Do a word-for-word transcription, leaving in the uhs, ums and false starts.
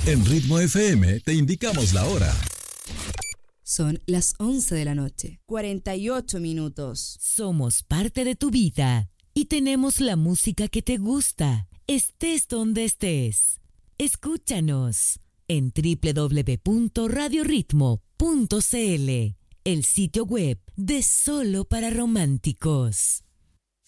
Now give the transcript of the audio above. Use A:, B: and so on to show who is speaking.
A: En Ritmo F M te indicamos la hora.
B: Son las once de la noche, cuarenta y ocho minutos.
C: Somos parte de tu vida y tenemos la música que te gusta, estés donde estés. Escúchanos en doble u doble u doble u punto radio ritmo punto c l, el sitio web de Solo para Románticos.